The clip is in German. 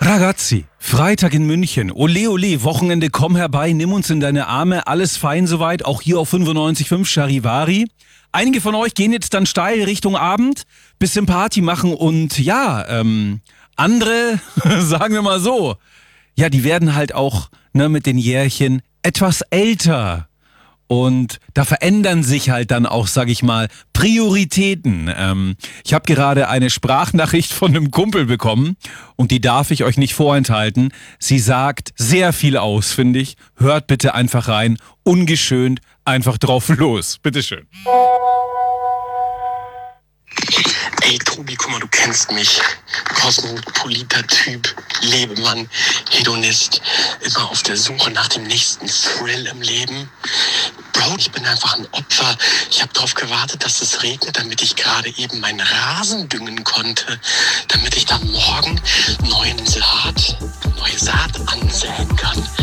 Ragazzi, Freitag in München. Ole, ole, Wochenende, komm herbei, nimm uns in deine Arme. Alles fein soweit, auch hier auf 95.5 Charivari. Einige von euch gehen jetzt dann steil Richtung Abend, bisschen Party machen und ja, andere, sagen wir mal so, ja, die werden halt auch mit den Jährchen etwas älter. Und da verändern sich halt dann auch, sag ich mal, Prioritäten. Ich habe gerade eine Sprachnachricht von einem Kumpel bekommen und die darf ich euch nicht vorenthalten. Sie sagt sehr viel aus, finde ich. Hört bitte einfach rein, ungeschönt, einfach drauf los. Bitteschön. Ey, Tobi, guck mal, du kennst mich. Kosmopoliter Typ, Lebemann, Hedonist, immer auf der Suche nach dem nächsten Thrill im Leben. Bro, ich bin einfach ein Opfer. Ich habe darauf gewartet, dass es regnet, damit ich gerade eben meinen Rasen düngen konnte, damit ich dann